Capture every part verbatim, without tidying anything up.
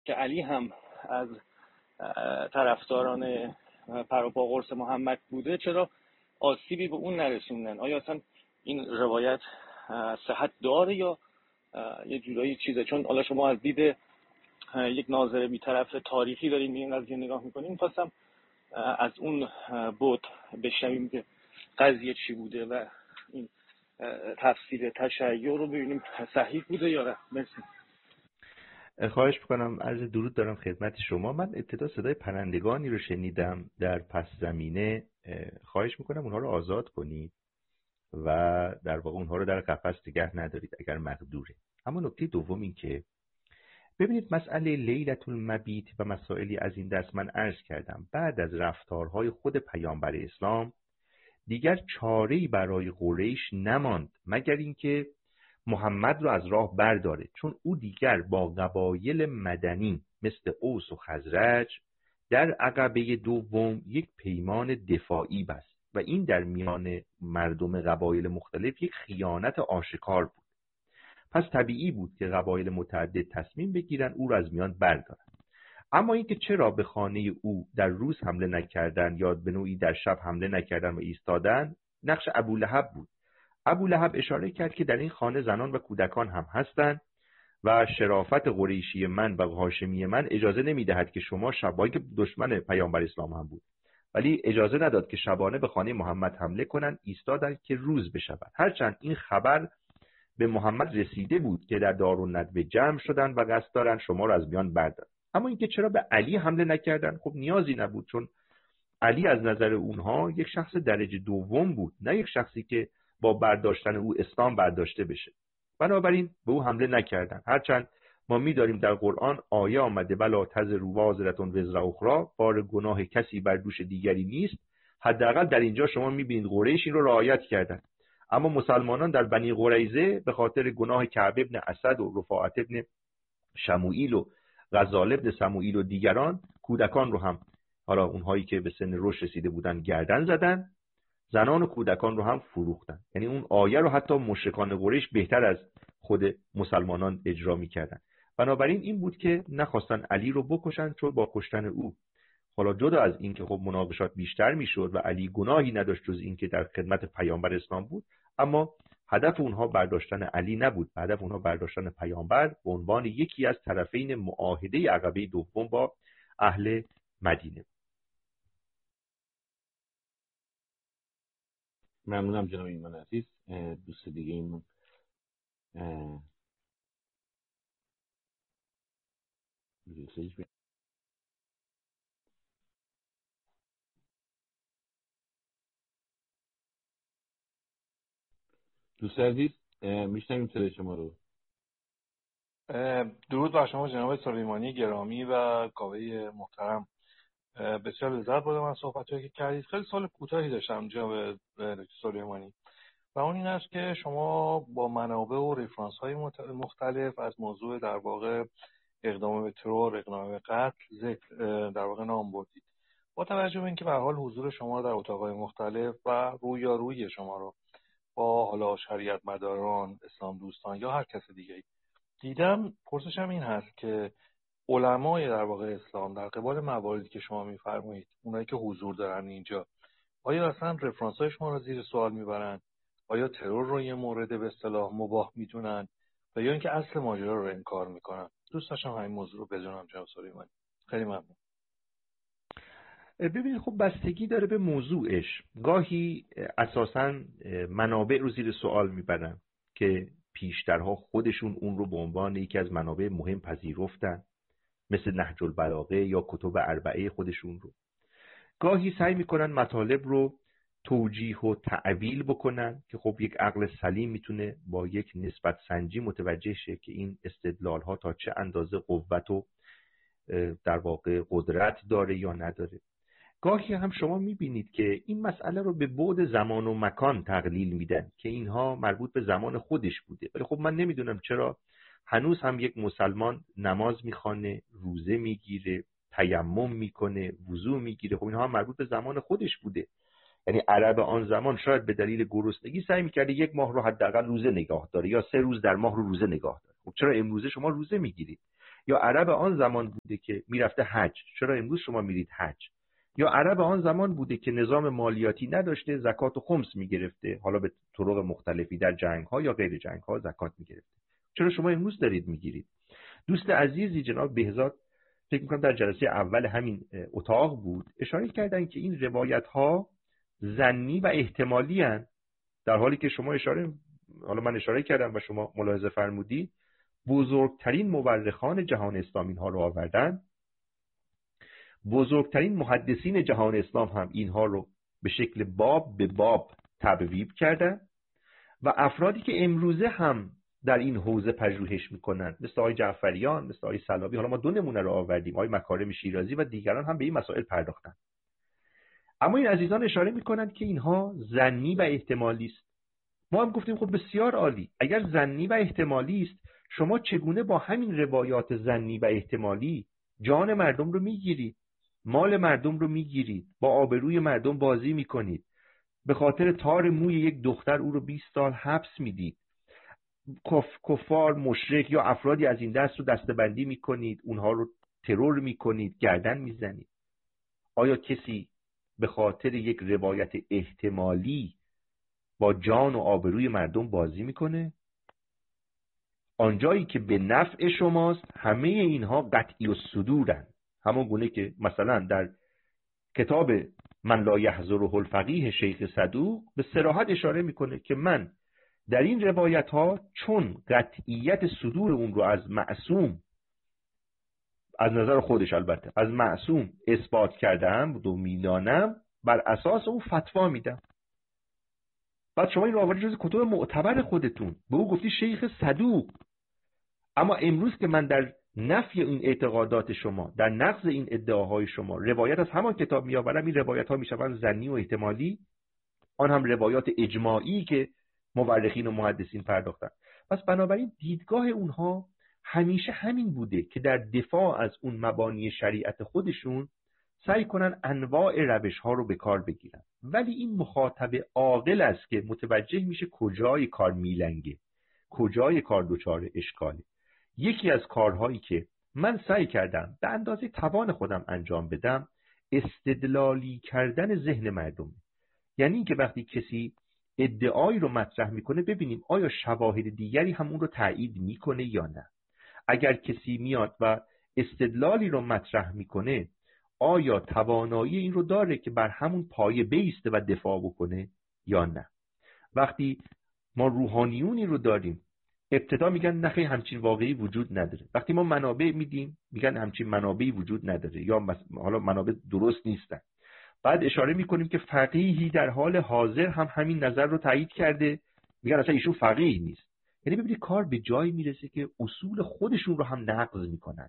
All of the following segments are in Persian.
که علی هم از طرفداران پروپا قرص محمد بوده چرا آسیبی به اون نرسوندن؟ آیا اصلا این روایت صحت داره یا یه جورایی چیزه؟ چون حالا شما از دید یک ناظر بی‌طرف تاریخی دارین به این قضیه نگاه میکنین. خواستم از اون بود بشنویم که قضیه چی بوده و این تفسیر تشیع رو ببینیم صحیح بوده یا نه. مرسی. خواهش میکنم. عرض درود دارم خدمت شما. من ابتدا صدای پرندگانی رو شنیدم در پس زمینه. خواهش میکنم اونها رو آزاد کنید و در واقع اونها رو در قفس نگه ندارید اگر مقدوره. اما نکته دوم این که ببینید مسئله لیلة المبیت و مسائلی از این دست من عرض کردم بعد از رفتارهای خود پیامبر اسلام دیگر چاره‌ای برای قریش نماند مگر اینکه محمد رو از راه برداره، چون او دیگر با قبایل مدنی مثل اوس و خزرج در عقبه دوم یک پیمان دفاعی بست و این در میان مردم قبایل مختلف یک خیانت آشکار بود. پس طبیعی بود که قبایل متعدد تصمیم بگیرن او را از میان بردارن. اما اینکه چرا به خانه او در روز حمله نکردن یا به نوعی در شب حمله نکردن و ایستادن، نقش ابولهب بود. ابولهب اشاره کرد که در این خانه زنان و کودکان هم هستند و شرافت قریشی من و هاشمی من اجازه نمیدهد که شما شبایی که دشمن پیامبر اسلام هم بود ولی اجازه نداد که شبانه به خانه محمد حمله کنند، ایستادن که روز بشود. هرچند این خبر به محمد رسیده بود که در دارالندوه جمع شدن و قصد دارن شما را از میان بردارن. اما اینکه چرا به علی حمله نکردن، خب نیازی نبود، چون علی از نظر اونها یک شخص درجه دوم بود، نه یک شخصی که با برداشتن او اسلام برداشته بشه. بنابراین به او حمله نکردن. هرچند ما می‌داریم در قرآن آیه آمده بلا تزروا وازرة وزر اخری، بار گناه کسی بر دوش دیگری نیست. حداقل در اینجا شما می‌بینید قریش این رو رعایت کردن. اما مسلمانان در بنی قریظه به خاطر گناه کعب ابن اسد و رفاعت ابن شموئیل و غزال ابن سموئیل و دیگران کودکان رو هم، حالا اونهایی که به سن رشد رسیده بودن، گردن زدن، زنان و کودکان رو هم فروختن. یعنی اون آیه رو حتی مشرکان قریش بهتر از خود مسلمانان اجرا می‌کردن. بنابراین این بود که نخواستن علی رو بکشن، چون با کشتن او، حالا جدا از این که خب مناقشات بیشتر میشد و علی گناهی نداشت جز این که در خدمت پیامبر اسلام بود، اما هدف اونها برداشتن علی نبود، هدف اونها برداشتن پیامبر به عنوان یکی از طرفین معاهده عقبه دوم با اهل مدینه. ممنونم جناب ایمان عزیز. دوست دیگه این دوست عزیز میشنویم صدای شما رو. درود بر شما جناب سلیمانی گرامی و کاوه محترم. بسیار لذت بردم از صحبتایی که کردید. خیلی سوال کوتاهی داشتم جناب سلیمانی و اون این است که شما با منابع و رفرانس های مختلف از موضوع در واقع اقدام به ترور، اقدام به قتل ذکر در واقع نام بردید. با توجه به اینکه به هر حال حضور شما در اتاق‌های مختلف و رویارویی شما رو با حالا شریعت مداران، اسلام دوستان یا هر کس دیگه‌ای دیدم، پرسشم این هست که علمای در واقع اسلام در قبال مواردی که شما می‌فرمایید، اونایی که حضور دارن اینجا، آیا اصلا رفرانس‌های شما رو زیر سوال میبرن؟ آیا ترور رو یه مورد به اصطلاح مباح میدونن و یا اینکه اصل ماجرا رو انکار میکنن؟ دوست داشتم همین موضوع رو بدونم جناب سلیمانی. خیلی ممنون. ببینید خب بستگی داره به موضوعش. گاهی اساساً منابع رو زیر سوال میبرن که پیشترها خودشون اون رو به عنوان یکی از منابع مهم پذیرفتن، مثل نهج البلاغه یا کتب اربعه خودشون رو. گاهی سعی میکنن مطالب رو توجیه و تعویل بکنن که خب یک عقل سلیم میتونه با یک نسبت سنجی متوجه شه که این استدلال ها تا چه اندازه قوت و در واقع قدرت داره یا نداره. گاهی هم شما میبینید که این مسئله رو به بعد زمان و مکان تقلیل میدن که اینها مربوط به زمان خودش بوده، ولی خب من نمیدونم چرا هنوز هم یک مسلمان نماز میخوانه، روزه میگیره، تیمم میکنه، وضو میگیره. خب اینها هم مربوط به زمان خودش بوده. یعنی عرب آن زمان شاید به دلیل گرسنگی سعی میکرده یک ماه رو حداقل روزه نگاه داره یا سه روز در ماه رو روزه نگاه داره. خب چرا امروزه شما روزه میگیرید؟ یا عرب آن زمان بوده که میرفته حج، چرا امروز شما میرید حج؟ یا عرب آن زمان بوده که نظام مالیاتی نداشته، زکات و خمس میگرفته، حالا به طرق مختلفی در جنگ ها یا غیر جنگ ها زکات میگرفته، چرا شما امروز دارید میگیرید؟ دوست عزیزی جناب بهزاد فکر میکنم در جلسه اول همین اتاق بود، اشاره کردن که این روایت ها ظنی و احتمالی هستند، در حالی که شما اشاره حالا من اشاره کردم و شما ملاحظه فرمودید بزرگترین مورخان جهان اسلام اینها رو آوردن، بزرگترین محدثین جهان اسلام هم اینها رو به شکل باب به باب تبویب کردن و افرادی که امروزه هم در این حوزه پژوهش میکنن مثل آقای جعفریان، مثل آقای سلابی، حالا ما دو نمونه رو آوردیم، آقای مکارم شیرازی و دیگران هم به این مسائل پرداختن. اما این عزیزان اشاره میکنن که اینها ظنی و احتمالی است. ما هم گفتیم خب بسیار عالی، اگر ظنی و احتمالی است شما چگونه با همین روایات ظنی و احتمالی جان مردم رو میگیرید، مال مردم رو میگیرید، با آبروی مردم بازی میکنید، به خاطر تار موی یک دختر او رو بیست سال حبس میدید، کف، کفار، مشرک یا افرادی از این دست رو دسته‌بندی میکنید، اونها رو ترور میکنید، گردن میزنید. آیا کسی به خاطر یک روایت احتمالی با جان و آبروی مردم بازی میکنه؟ آنجایی که به نفع شماست همه اینها قطعی الصدورن، همون گونه که مثلا در کتاب من لا یحضره الفقیه شیخ صدوق به صراحت اشاره میکنه که من در این روایت ها چون قطعیت صدور اون رو از معصوم، از نظر خودش البته، از معصوم اثبات کردم و میدانم، بر اساس اون فتوا میدم. بعد شما این رو آوردید جز کتب معتبر خودتون، به او گفتی شیخ صدوق. اما امروز که من در نفی این اعتقادات شما، در نقض این ادعاهای شما روایت از همان کتاب میآورم، این روایت ها میشوند ظنی و احتمالی، آن هم روایات اجماعی که مورخین و محدثین پرداختن. پس بنابراین دیدگاه اونها همیشه همین بوده که در دفاع از اون مبانی شریعت خودشون سعی کنن انواع روش ها رو به کار بگیرن، ولی این مخاطب عاقل است که متوجه میشه کجای کار میلنگه، کجای کار دچار اشکاله. یکی از کارهایی که من سعی کردم به اندازه توان خودم انجام بدم استدلالی کردن ذهن مردم، یعنی اینکه وقتی کسی ادعایی رو مطرح میکنه ببینیم آیا شواهد دیگری هم اون رو تایید میکنه یا نه. اگر کسی میاد و استدلالی رو مطرح میکنه آیا توانایی این رو داره که بر همون پایه بیسته و دفاع بکنه یا نه. وقتی ما روحانیونی رو داریم ابتدا میگن نخی همچین واقعی وجود نداره، وقتی ما منابع میدیم میگن همچین منابعی وجود نداره یا حالا منابع درست نیستن. بعد اشاره میکنیم که فقیهی در حال حاضر هم همین نظر رو تایید کرده، میگن اصلا ایشون فقیه نیست. یعنی ببینید کار به جایی میرسه که اصول خودشون رو هم نقض میکنن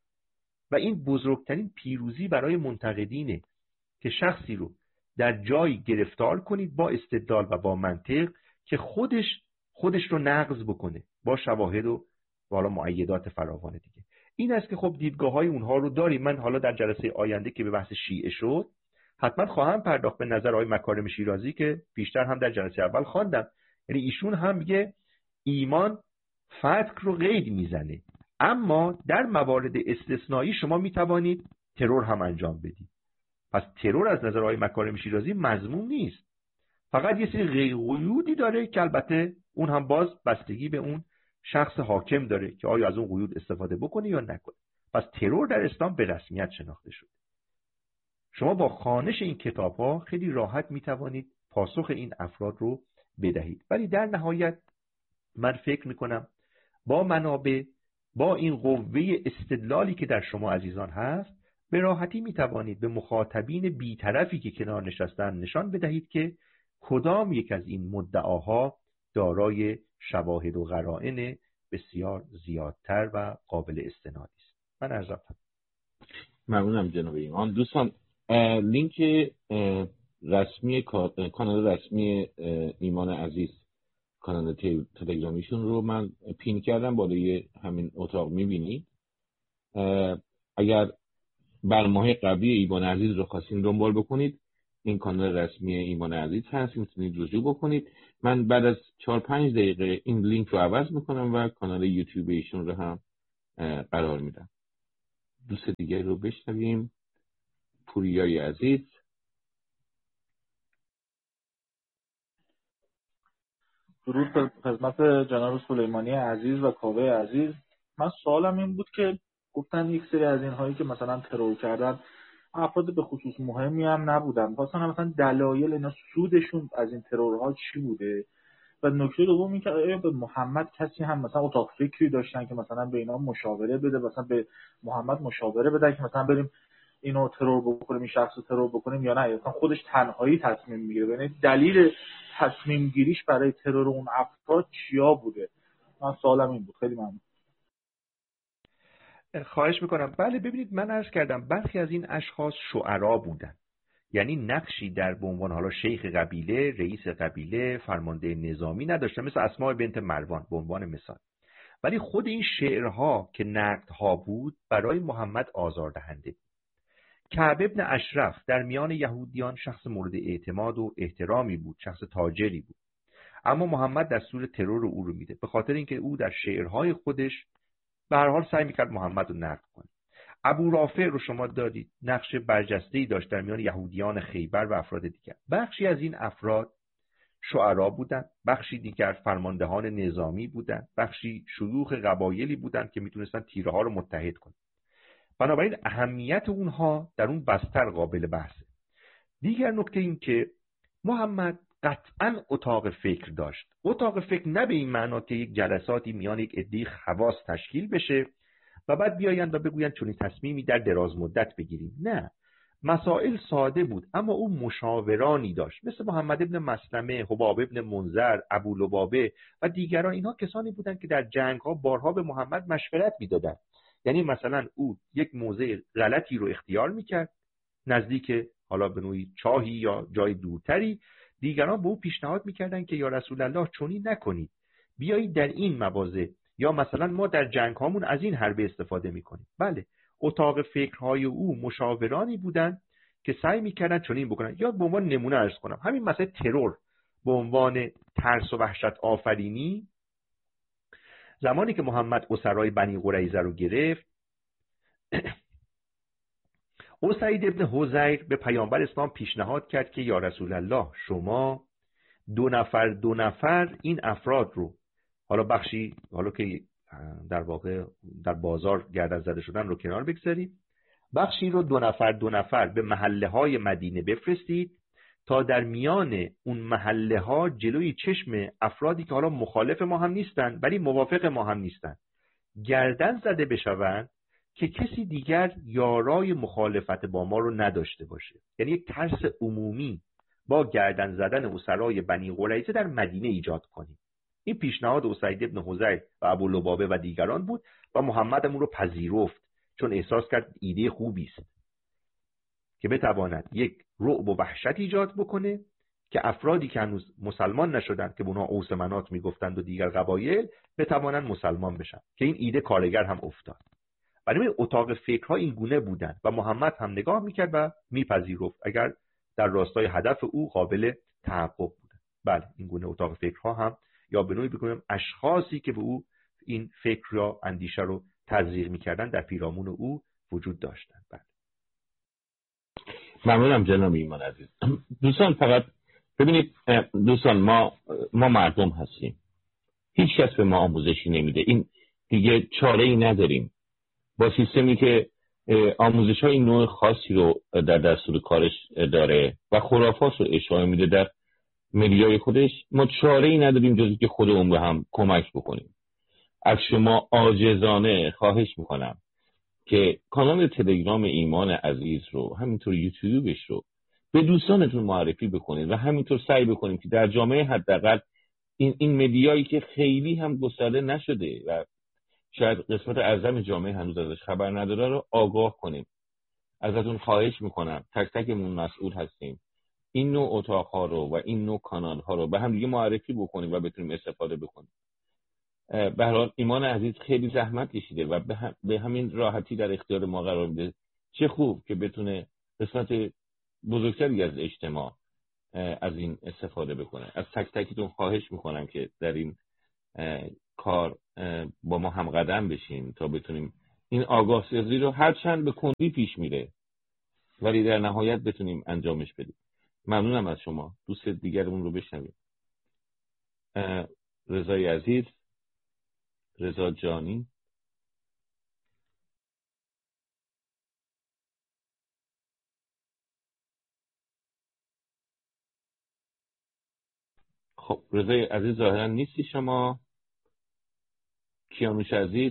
و این بزرگترین پیروزی برای منتقدینه که شخصی رو در جایی گرفتار کنید با استدلال و با منطق که خودش خودش رو نقض بکنه با شواهد و حالا مؤیدات فراوان دیگه. این است که خب دیدگاه‌های اونها رو داریم. من حالا در جلسه آینده که به بحث شیعه شد حتما خواهم پرداخت به نظر آقای مکارم شیرازی که بیشتر هم در جلسه اول خواندم. یعنی ایشون هم میگه ایمان فتق رو قید میزنه، اما در موارد استثنایی شما میتوانید ترور هم انجام بدید. پس ترور از نظر آقای مکارم شیرازی مذموم نیست، فقط یه سری قیودی داره که البته اون هم باز بستگی به اون شخص حاکم داره که آیا از اون قیود استفاده بکنه یا نکنه. پس ترور در اسلام به رسمیت شناخته شده. شما با خوانش این کتاب ها خیلی راحت میتوانید پاسخ این افراد رو بدهید. ولی در نهایت من فکر میکنم با منابع، با این قوه استدلالی که در شما عزیزان هست، به راحتی میتوانید به مخاطبین بی‌طرفی که کنار نشستن نشان بدهید که کدام یک از این مدعاها دارای شواهد و قرائن بسیار زیادتر و قابل استنادی است. من عرض ادب. ممنونم جناب ایمان. دوستان لینک رسمی کانال رسمی ایمان عزیز، کانال تلگرامیشون رو من پین کردم بالای همین اتاق میبینید. اگر برنامه‌های قبلی ایمان عزیز رو خواستین دنبال بکنید این کانال رسمی ایمان عزیز هست، میتونید رجوع بکنید. من بعد از چهار پنج دقیقه این لینک رو عوض میکنم و کانال یوتیوب ایشون رو هم قرار میدم. دوست دیگه رو بشنویم. پوریای عزیز. درود خدمت جناب سلیمانی عزیز و کاوه عزیز. من سوالم این بود که گفتن یک سری از اینهایی که مثلا ترور کردن افراد به خصوص مهمی هم نبودن، مثلا مثلا دلایل اینا سودشون از این ترورها چی بوده؟ و نکته دوم این که آیا به محمد کسی هم مثلا اتاق فکری داشتن که مثلا به اینا مشاوره بده، مثلا به محمد مشاوره بده که مثلا بریم اینو ترور بکنیم، این شخص رو ترور بکنیم یا نه، مثلا خودش تنهایی تصمیم میگیره؟ یعنی دلیل تصمیم گیریش برای ترور اون افراد چیا بوده؟ من سوالم این بود. خیلی ممنون. خواهش میکنم. بله ببینید، من عرض کردم برخی از این اشخاص شعرا بودن، یعنی نقشی در به عنوان حالا شیخ قبیله، رئیس قبیله، فرمانده نظامی نداشتن، مثل اسماء بنت مروان به عنوان مثال. ولی خود این شعرها که نقدها بود برای محمد آزاردهنده بود. کعب ابن اشرف در میان یهودیان شخص مورد اعتماد و احترامی بود، شخص تاجری بود، اما محمد دستور ترور او رو میده به خاطر اینکه او در شعرهای خودش به هر حال سعی میکرد محمد رو نقد کنه. ابو رافع رو شما دارید، نقش برجسته‌ای داشت در میان یهودیان خیبر و افراد دیگر. بخشی از این افراد شعرا بودند، بخشی دیگر فرماندهان نظامی بودند، بخشی شیوخ قبایلی بودند که میتونستن تیره ها رو متحد کنند. بنابراین اهمیت اونها در اون بستر قابل بحثه. دیگر نکته این که محمد قطعاً اتاق فکر داشت. اتاق فکر نه به این معنا که یک جلساتی میان یک عده خواص تشکیل بشه و بعد بیایند و بگویند چون این تصمیمی در دراز مدت بگیریم. نه، مسائل ساده بود، اما او مشاورانی داشت مثل محمد ابن مسلمه، حباب ابن منذر، ابو لبابه و دیگران. اینها کسانی بودند که در جنگ‌ها بارها به محمد مشورت میدادند. یعنی مثلا او یک موضع غلطی رو اختیار میکرد نزدیک حالا به نوعی چاهی یا جای دورتری، دیگران به او پیشنهاد میکردند که یا رسول الله چنین نکنید، بیایید در این مواضع، یا مثلا ما در جنگ هامون از این حربه استفاده میکنیم. بله، اتاق فکرهای او مشاورانی بودند که سعی میکردن چنین بکنن. یا به عنوان نمونه عرض کنم همین مسئله ترور به عنوان ترس و وحشت آفرینی، زمانی که محمد اسرای بنی قریظه رو گرفت، اسید ابن حضیر به پیامبر اسلام پیشنهاد کرد که یا رسول الله شما دو نفر دو نفر این افراد رو، حالا بخشی حالا که در واقع در بازار گردن زده شدن رو کنار بگذارید، بخشی رو دو نفر دو نفر به محله های مدینه بفرستید تا در میان اون محله ها جلوی چشم افرادی که حالا مخالف ما هم نیستن ولی موافق ما هم نیستن گردن زده بشوند که کسی دیگر یارای مخالفت با ما رو نداشته باشه. یعنی یک ترس عمومی با گردن زدن اسرای بنی قریظه در مدینه ایجاد کنیم. این پیشنهاد اسید ابن حضیر و ابو لبابه و دیگران بود و محمد اون رو پذیرفت، چون احساس کرد ایده خوبی است که بتواند یک رعب و وحشت ایجاد بکنه که افرادی که هنوز مسلمان نشدند که به اونها اوس منات میگفتند و دیگر قبایل بتوانند مسلمان بشن، که این ایده کارگر هم افتاد. برای اتاق فکرها این گونه بودند و محمد هم نگاه میکرد و میپذیرفت اگر در راستای هدف او قابل تحقق بودند. بله، این گونه اتاق فکرها هم یا به نوعی بگویم اشخاصی که به او این فکر یا اندیشه رو تزریق میکردن در پیرامون او وجود داشتند. بله. ممنونم جناب ایمان عزیز. دوستان فقط ببینید دوستان، ما ما مردم هستیم، هیچ کس به ما آموزشی نمیده، این دیگه چاره ای نداریم. با سیستمی که آموزش های نوع خاصی رو در دستور کارش داره و خرافات رو اشاره میده در مدیای خودش، ما چاره ای نداریم جز که خودمون به هم کمک بکنیم. از شما عاجزانه خواهش میکنم که کانال تلگرام ایمان عزیز رو، همینطور یوتیوبش رو به دوستانتون معرفی بکنید و همینطور سعی بکنیم که در جامعه حداقل این این مدیایی که خیلی هم گسترده نشده و شاید قسمت اعظم جامعه هنوز ازش خبر نداره رو آگاه کنیم. ازتون خواهش میکنم، تک تکمون مسئول هستیم، این نوع اتاق‌ها رو و این نوع کانال‌ها رو به هم دیگه معرفی بکنیم و بتونیم استفاده بکنیم. به هر حال ایمان عزیز خیلی زحمت کشیده و به, هم، به همین راحتی در اختیار ما قرار میده. چه خوب که بتونه قسمت بزرگتری از اجتماع از این استفاده بکنه. از تک تکتون خواهش میکنم که در این کار با ما هم قدم بشین تا بتونیم این آگاه سازی رو هرچند به کندی پیش میره ولی در نهایت بتونیم انجامش بدیم. ممنونم از شما. دوست دیگرمون رو بشنویم. رضای عزیز، رضا جانی. خب رضای عزیز ظاهرا نیستی شما. کیانوش عزیز.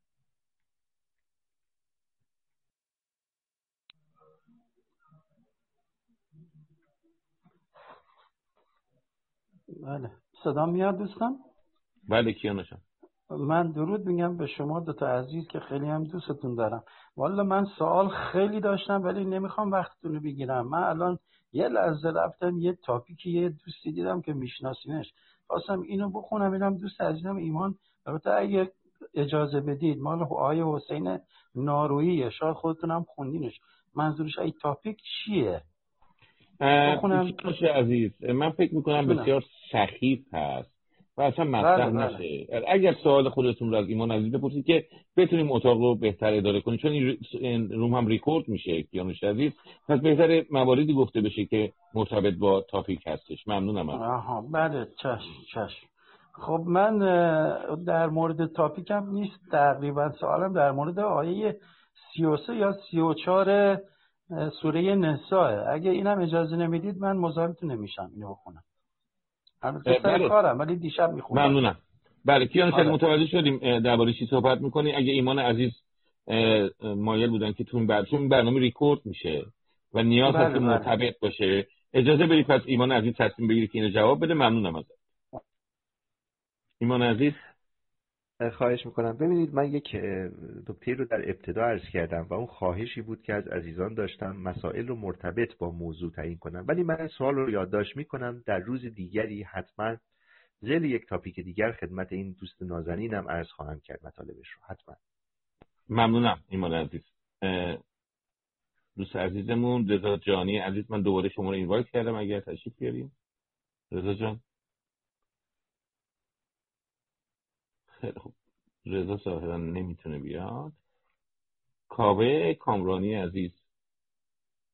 بله صدا میاد دوستان؟ بله کیانوشم. من درود میگم به شما دو تا عزیز که خیلی هم دوستتون دارم. والا من سوال خیلی داشتم ولی نمیخوام وقتتون رو بگیرم. من الان یه لحظه رفتم یه تاپیکی یه دوستی دیدم که میشناسینش، خواستم اینو بخونم. اینم دوست عزیزم ایمان، البته اگه اجازه بدید مال آقای حسین ناروییه، شاید خودتون هم خوندینش. منظورش این تاپیک چیه؟ بخونم کیانوش عزیز. من فکر میکنم بخونم. بسیار سخیف هست و اصلا مطرح بله بله. نشه. اگر سوال خودتون رو از ایمان عزیز بپرسید که بتونیم اتاق رو بهتر اداره کنیم، چون این روم هم ریکورد میشه کیانوش عزیز، پس بهتره مواردی گفته بشه که مرتبط با تاپیک هستش. ممنونم از. آها بله چشم چشم. خب من در مورد تاپیکم نیست، تقریبا سوالم در مورد آیه سی و سه یا سی و چهار سوره نساء. اگه اینم اجازه نمیدید من مزاحمتون نمیشم اینو بخونم. البته سر بله. کارم ولی دیشب میخونم. ممنونم. بله کیانوش آره. متوجه شدیم درباره چی صحبت میکنی. اگه ایمان عزیز مایل بودن که تون بر... چون برنامه ریکورد میشه و نیاز بله هست که بله. مرتبط باشه، اجازه بدید پس ایمان عزیز تصمیم بگیره که اینو جواب بده. ممنونم ازت. ایمان عزیز. خواهش میکنم. ببینید من یک نکته رو در ابتدا عرض کردم و اون خواهشی بود که از عزیزان داشتم مسائل رو مرتبط با موضوع تعیین کنم، ولی من این سوال رو یادداشت میکنم در روز دیگری حتما ذیل یک تاپیک دیگر خدمت این دوست نازنینم عرض خواهم کرد مطالبش رو. حتما. ممنونم ایمان عزیز. دوست عزیزمون رضا جانی عزیز، من دوباره شما رو اینوایت کردم اگر تشریف بیارین. رضا جان. خیلی خوب. رضا ظاهرا نمیتونه بیاد. کاوه کامرانی عزیز